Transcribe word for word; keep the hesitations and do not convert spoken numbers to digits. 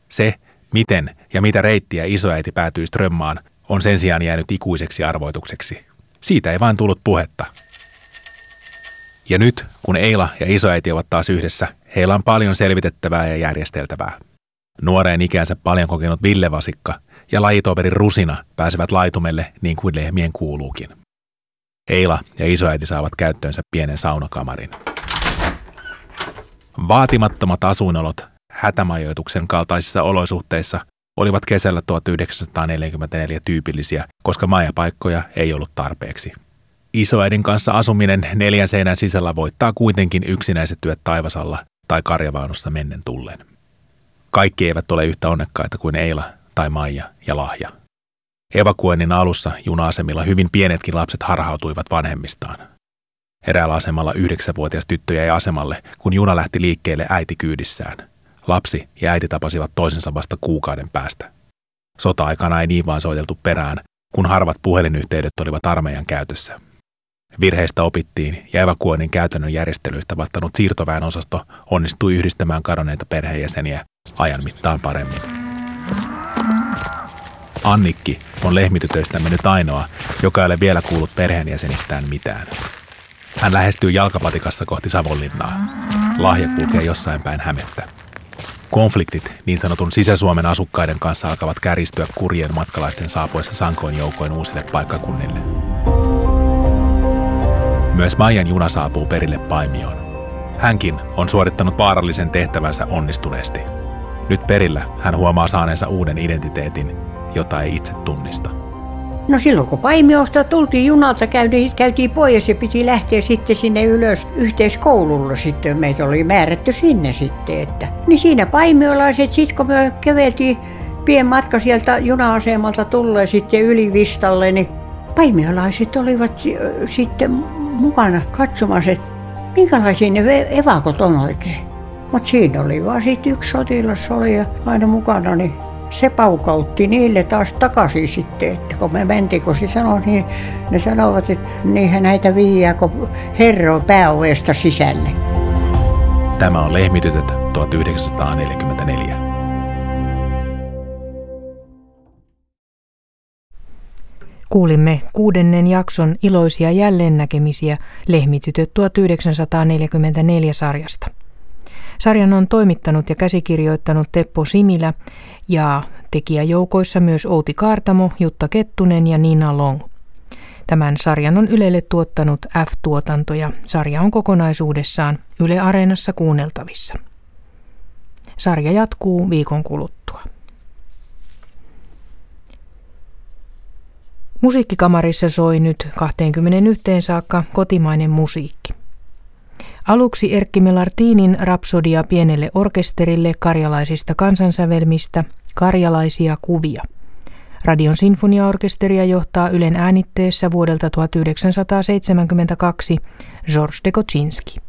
Se, miten ja mitä reittiä isoäiti päätyi Strömmaan, on sen sijaan jäänyt ikuiseksi arvoitukseksi. Siitä ei vain tullut puhetta. Ja nyt, kun Eila ja isoäiti ovat taas yhdessä, heillä on paljon selvitettävää ja järjesteltävää. Nuoreen ikäänsä paljon kokenut Ville Vasikka ja lajitoveri Rusina pääsevät laitumelle niin kuin lehmien kuuluukin. Eila ja isoäiti saavat käyttöönsä pienen saunakamarin. Vaatimattomat asuinolot hätämajoituksen kaltaisissa olosuhteissa olivat kesällä tuhatyhdeksänsataaneljäkymmentäneljä tyypillisiä, koska majapaikkoja ei ollut tarpeeksi. Isoäidin kanssa asuminen neljän seinän sisällä voittaa kuitenkin yksinäiset työt taivasalla tai karjavaunussa mennen tullen. Kaikki eivät ole yhtä onnekkaita kuin Eila tai Maija ja Lahja. Evakuoinnin alussa juna-asemilla hyvin pienetkin lapset harhautuivat vanhemmistaan. Eräällä asemalla yhdeksänvuotias tyttö jäi asemalle, kun juna lähti liikkeelle äiti kyydissään. Lapsi ja äiti tapasivat toisensa vasta kuukauden päästä. Sota-aikana ei niin vaan soiteltu perään, kun harvat puhelinyhteydet olivat armeijan käytössä. Virheistä opittiin ja evakuoinnin käytännön järjestelyistä vastannut siirtoväen osasto onnistui yhdistämään kadonneita perheenjäseniä ajan mittaan paremmin. Annikki on lehmitytöistämme nyt ainoa, joka ei ole vielä kuullut perheenjäsenistään mitään. Hän lähestyy jalkapatikassa kohti Savonlinnaa. Lahja kulkee jossain päin Hämettä. Konfliktit niin sanotun Sisä-Suomen asukkaiden kanssa alkavat kärjistyä kurjien matkalaisten saapuessa sankoin joukoin uusille paikkakunnille. Myös Maijan juna saapuu perille Paimioon. Hänkin on suorittanut vaarallisen tehtävänsä onnistuneesti. Nyt perillä hän huomaa saaneensa uuden identiteetin, jota ei itse tunnista. No silloin kun Paimiosta tultiin junalta, käytiin, käytiin pois ja piti lähteä sitten sinne ylös yhteiskoululla sitten. Meitä oli määrätty sinne sitten. Että. Niin siinä paimiolaiset, sitten kun me käveltiin pien matka sieltä juna-asemalta tulleen sitten Ylivistalle, niin paimiolaiset olivat sitten mukana katsomassa, että minkälaisia ne evakot on oikein. Mutta siinä oli vaan sitten yksi sotilas oli ja aina mukana, niin se paukautti niille taas takaisin sitten, että kun me mentiin, kun se sanoi, niin ne sanovat, että niinhän näitä viiää, kun herro pääovesta sisälle. Tämä on Lehmitytöt tuhatyhdeksänsataaneljäkymmentäneljä. Kuulimme kuudennen jakson iloisia jälleennäkemisiä Lehmitytöt tuhatyhdeksänsataaneljäkymmentäneljä sarjasta. Sarjan on toimittanut ja käsikirjoittanut Teppo Similä ja tekijäjoukoissa myös Outi Kaartamo, Jutta Kettunen ja Nina Long. Tämän sarjan on Ylelle tuottanut F-tuotanto ja sarja on kokonaisuudessaan Yle Areenassa kuunneltavissa. Sarja jatkuu viikon kuluttua. Musiikkikamarissa soi nyt kaksikymmentäyksi saakka kotimainen musiikki. Aluksi Erkki Melartinin rapsodia pienelle orkesterille karjalaisista kansansävelmistä, Karjalaisia kuvia. Radion sinfoniaorkesteria johtaa Ylen äänitteessä vuodelta tuhatyhdeksänsataaseitsemänkymmentäkaksi Georges de Kochinski.